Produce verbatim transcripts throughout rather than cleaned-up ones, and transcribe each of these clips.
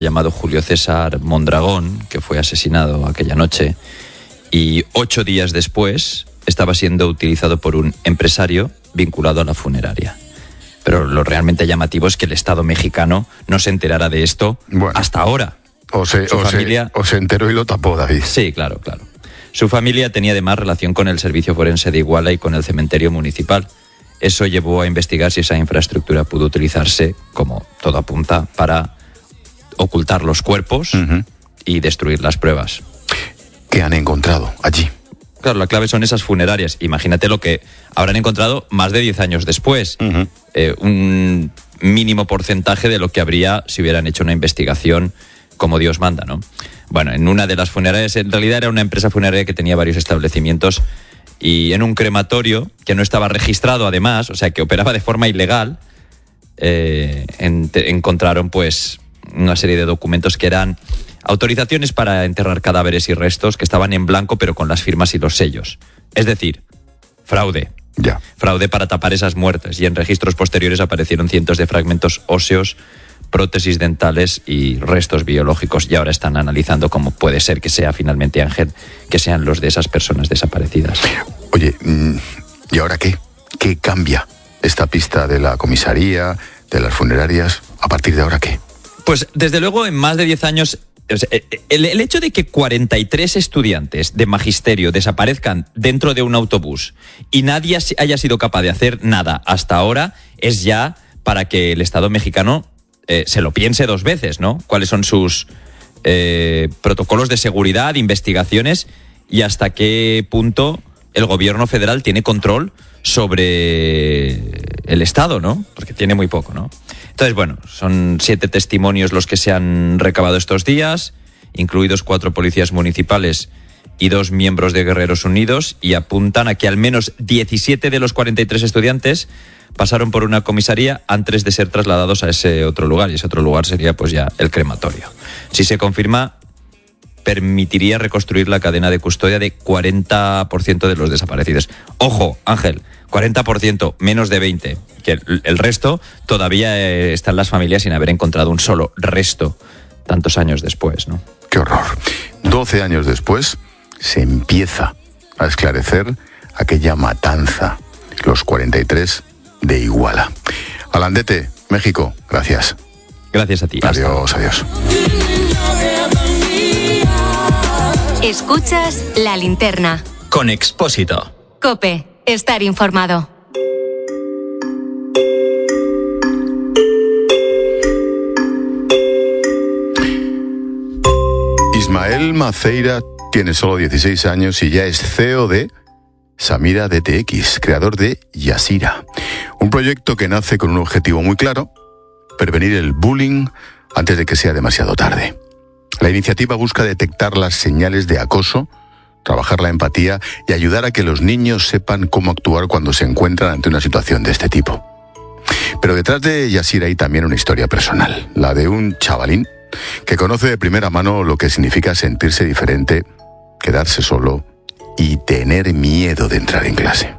llamado Julio César Mondragón, que fue asesinado aquella noche, y ocho días después estaba siendo utilizado por un empresario vinculado a la funeraria. Pero lo realmente llamativo es que el Estado mexicano no se enterara de esto bueno, hasta ahora. O se, Su o, familia... se, o se enteró y lo tapó, David. Sí, claro, claro. Su familia tenía además relación con el Servicio Forense de Iguala y con el cementerio municipal. Eso llevó a investigar si esa infraestructura pudo utilizarse, como todo apunta, para ocultar los cuerpos uh-huh. y destruir las pruebas. ¿Qué han encontrado allí? Claro, la clave son esas funerarias. Imagínate lo que habrán encontrado más de diez años después. Uh-huh. Eh, un mínimo porcentaje de lo que habría si hubieran hecho una investigación como Dios manda, ¿no? Bueno, en una de las funerarias, en realidad era una empresa funeraria que tenía varios establecimientos, y en un crematorio que no estaba registrado además, o sea, que operaba de forma ilegal, eh, en, te, encontraron pues una serie de documentos que eran autorizaciones para enterrar cadáveres y restos que estaban en blanco pero con las firmas y los sellos. Es decir, fraude. Ya. Fraude para tapar esas muertes, y en registros posteriores aparecieron cientos de fragmentos óseos, prótesis dentales y restos biológicos, y ahora están analizando cómo puede ser que sea finalmente, Ángel, que sean los de esas personas desaparecidas. Oye, ¿y ahora qué? ¿Qué cambia esta pista de la comisaría, de las funerarias? ¿A partir de ahora qué? Pues desde luego en más de diez años... El, el hecho de que cuarenta y tres estudiantes de magisterio desaparezcan dentro de un autobús y nadie haya sido capaz de hacer nada hasta ahora es ya para que el Estado mexicano eh, se lo piense dos veces, ¿no? Cuáles son sus eh, protocolos de seguridad, investigaciones, y hasta qué punto el gobierno federal tiene control sobre el Estado, ¿no? Porque tiene muy poco, ¿no? Entonces, bueno, son siete testimonios los que se han recabado estos días, incluidos cuatro policías municipales y dos miembros de Guerreros Unidos, y apuntan a que al menos diecisiete de los cuarenta y tres estudiantes pasaron por una comisaría antes de ser trasladados a ese otro lugar, y ese otro lugar sería pues ya el crematorio. Si se confirma, permitiría reconstruir la cadena de custodia de cuarenta por ciento de los desaparecidos. Ojo, Ángel, cuarenta por ciento, menos de veinte, que el, el resto todavía eh, están las familias sin haber encontrado un solo resto tantos años después, ¿no? ¡Qué horror! doce años después se empieza a esclarecer aquella matanza, los cuarenta y tres de Iguala. Alandete, México, gracias. Gracias a ti. Adiós, adiós. Escuchas La Linterna. Con Expósito. COPE. Estar informado. Ismael Maceira tiene solo dieciséis años y ya es C E O de Samira D T X, creador de Yasira. Un proyecto que nace con un objetivo muy claro: prevenir el bullying antes de que sea demasiado tarde. La iniciativa busca detectar las señales de acoso, trabajar la empatía y ayudar a que los niños sepan cómo actuar cuando se encuentran ante una situación de este tipo. Pero detrás de Yasira hay también una historia personal, la de un chavalín que conoce de primera mano lo que significa sentirse diferente, quedarse solo y tener miedo de entrar en clase.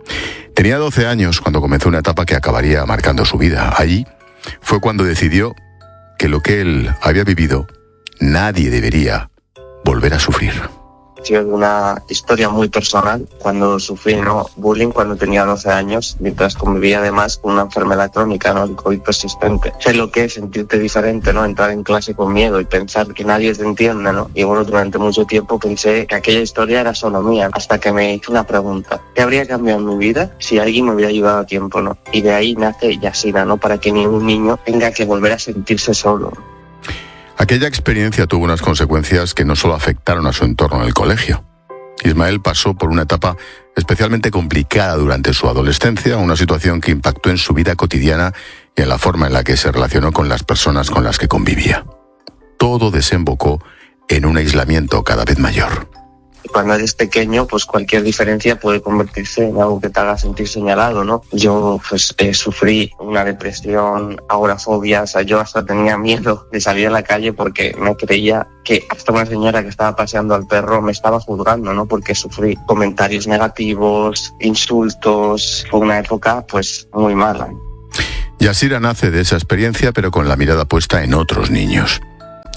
Tenía doce años cuando comenzó una etapa que acabaría marcando su vida. Allí fue cuando decidió que lo que él había vivido nadie debería volver a sufrir. De una historia muy personal, cuando sufrí ¿no? bullying cuando tenía doce años, mientras convivía además con una enfermedad crónica, ¿no? el COVID persistente. Sé lo que es sentirte diferente, ¿no? entrar en clase con miedo y pensar que nadie te entiende, ¿no? Y bueno, durante mucho tiempo pensé que aquella historia era solo mía, hasta que me hice una pregunta: ¿qué habría cambiado en mi vida si alguien me hubiera ayudado a tiempo? ¿no? Y de ahí nace Yasira, ¿no? para que ningún niño tenga que volver a sentirse solo. Aquella experiencia tuvo unas consecuencias que no solo afectaron a su entorno en el colegio. Ismael pasó por una etapa especialmente complicada durante su adolescencia, una situación que impactó en su vida cotidiana y en la forma en la que se relacionó con las personas con las que convivía. Todo desembocó en un aislamiento cada vez mayor. Cuando eres pequeño, pues cualquier diferencia puede convertirse en algo que te haga sentir señalado, ¿no? Yo pues eh, sufrí una depresión, agorafobia, o sea, yo hasta tenía miedo de salir a la calle porque me creía que hasta una señora que estaba paseando al perro me estaba juzgando, ¿no? Porque sufrí comentarios negativos, insultos. Fue una época pues muy mala. Yasira nace de esa experiencia, pero con la mirada puesta en otros niños.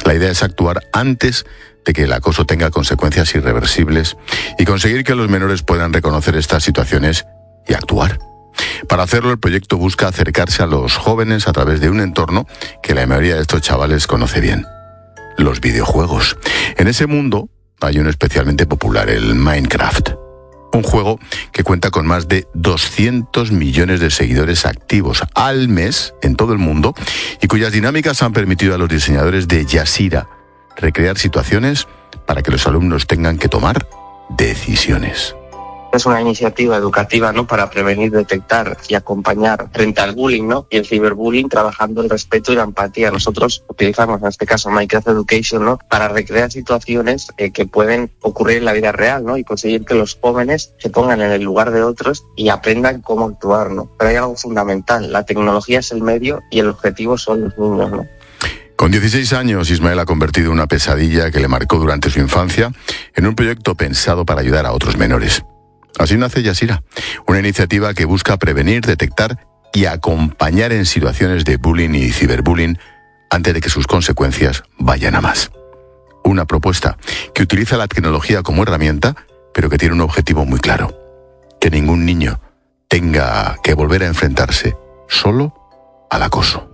La idea es actuar antes de que el acoso tenga consecuencias irreversibles y conseguir que los menores puedan reconocer estas situaciones y actuar. Para hacerlo, el proyecto busca acercarse a los jóvenes a través de un entorno que la mayoría de estos chavales conoce bien: los videojuegos. En ese mundo hay uno especialmente popular, el Minecraft. Un juego que cuenta con más de doscientos millones de seguidores activos al mes en todo el mundo y cuyas dinámicas han permitido a los diseñadores de Yasira recrear situaciones para que los alumnos tengan que tomar decisiones. Es una iniciativa educativa, ¿no?, para prevenir, detectar y acompañar frente al bullying, ¿no?, y el ciberbullying, trabajando el respeto y la empatía. Nosotros utilizamos, en este caso, Minecraft Education, ¿no?, para recrear situaciones eh, que pueden ocurrir en la vida real, ¿no?, y conseguir que los jóvenes se pongan en el lugar de otros y aprendan cómo actuar, ¿no? Pero hay algo fundamental: la tecnología es el medio y el objetivo son los niños, ¿no? Con dieciséis años, Ismael ha convertido una pesadilla que le marcó durante su infancia en un proyecto pensado para ayudar a otros menores. Así nace Yasira, una iniciativa que busca prevenir, detectar y acompañar en situaciones de bullying y ciberbullying antes de que sus consecuencias vayan a más. Una propuesta que utiliza la tecnología como herramienta, pero que tiene un objetivo muy claro: que ningún niño tenga que volver a enfrentarse solo al acoso.